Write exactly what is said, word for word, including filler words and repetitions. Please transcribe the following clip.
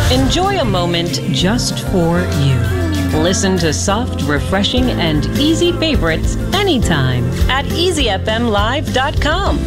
Enjoy a moment just for you. Listen to soft, refreshing, and easy favorites anytime at easy f m live dot com.